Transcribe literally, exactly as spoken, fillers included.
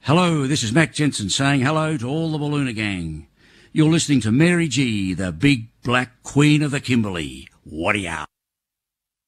Hello, this is Mac Jensen saying hello to all the Ballooner gang. You're listening to Mary G, the big black queen of the Kimberley. What-do-ya?